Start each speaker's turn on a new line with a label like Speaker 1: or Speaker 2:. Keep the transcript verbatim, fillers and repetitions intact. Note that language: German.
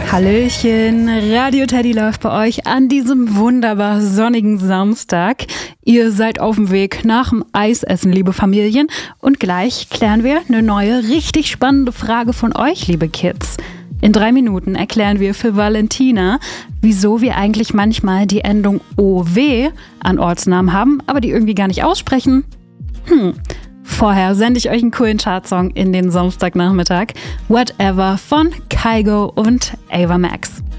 Speaker 1: Hallöchen, Radio Teddy läuft bei euch an diesem wunderbar sonnigen Samstag. Ihr seid auf dem Weg nach dem Eisessen, liebe Familien. Und gleich klären wir eine neue, richtig spannende Frage von euch, liebe Kids. In drei Minuten erklären wir für Valentina, wieso wir eigentlich manchmal die Endung O W an Ortsnamen haben, aber die irgendwie gar nicht aussprechen. Hm... Vorher sende ich euch einen coolen Chartsong in den Samstagnachmittag. Whatever von Kygo und Ava Max.